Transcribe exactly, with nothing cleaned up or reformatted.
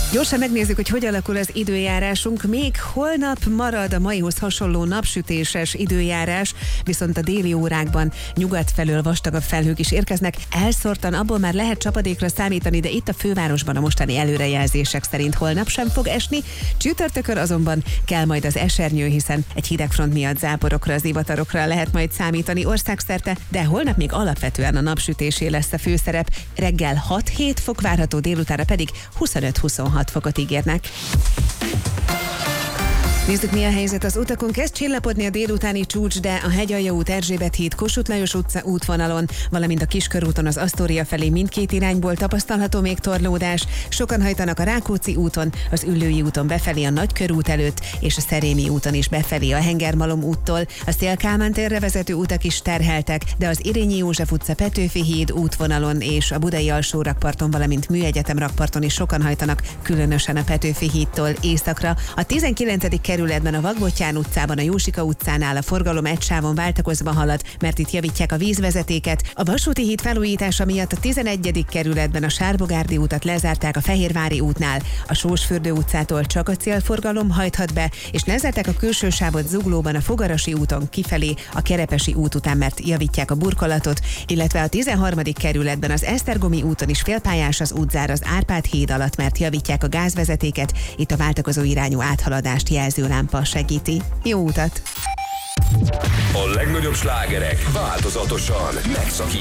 Gyorsan megnézzük, hogy hogy alakul az időjárásunk. Még holnap marad a maihoz hasonló napsütéses időjárás, viszont a déli órákban nyugat felől vastagabb felhők is érkeznek. Elszórtan abból már lehet csapadékra számítani, de itt a fővárosban a mostani előrejelzések szerint holnap sem fog esni. Csütörtökön azonban kell majd az esernyő, hiszen egy hidegfront miatt záporokra, zivatarokra lehet majd számítani országszerte, de holnap még alapvetően a napsütésé lesz a főszerep. Reggel hat-hét fok várható, délutára pedig huszonöt-huszonhat fokot ígérnek. Nézzük, mi a helyzet az utakon. Kezd csillapodni a délutáni csúcs, de a Hegyalja út, Erzsébet híd, Kossuth Lajos utca útvonalon, valamint a Kiskörúton az Asztória felé mindkét irányból tapasztalható még torlódás. Sokan hajtanak a Rákóczi úton, az Üllői úton befelé a Nagykörút előtt, és a Szerémi úton is befelé a Hengermalom úttól. A Széll-Kálmán térre vezető utak is terheltek, de az Irényi József utca, Petőfi híd útvonalon és a Budai alsó rakparton, valamint Műegyetem rakparton is sokan hajtanak, különösen a Petőfi hídtól északra. A tizenkilencedik kerületben a Vagbotyán utcában, a Jósika utcánál a forgalom egy sávon váltakozva halad, mert itt javítják a vízvezetéket. A Vasúti híd felújítása miatt a tizenegyedik kerületben a Sárbogárdi utat lezárták a Fehérvári útnál. A Sósfürdő utcától csak a célforgalom hajthat be, és lezárták a külső sávot Zuglóban a Fogarasi úton kifelé a Kerepesi út után, mert javítják a burkolatot, illetve a tizenharmadik kerületben az Esztergomi úton is félpályás az útzár az Árpád híd alatt, mert javítják a gázvezetéket. Itt a váltakozó irányú áthaladást jelző lámpa segíti. Jó utat! A legnagyobb slágerek változatosan megszakítják